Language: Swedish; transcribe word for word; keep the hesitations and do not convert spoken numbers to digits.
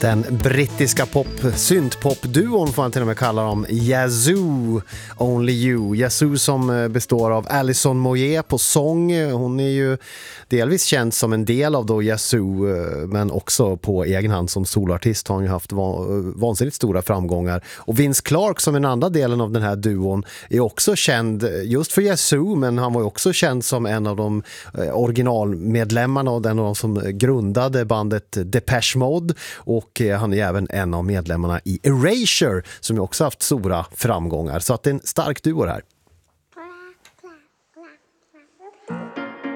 Den brittiska pop syntpop-duon får man till och med kalla dem, Yazoo, Only You. Yazoo som består av Alison Moyet på sång. Hon är ju delvis känd som en del av då Yazoo, men också på egen hand som solartist har hon ju haft vansinnigt stora framgångar. Och Vince Clarke som den andra delen av den här duon är också känd just för Yazoo, men han var ju också känd som en av de originalmedlemmarna och den av de som grundade bandet Depeche Mode, och han är även en av medlemmarna i Erasure som ju också haft stora framgångar. Så att det är en stark duo här.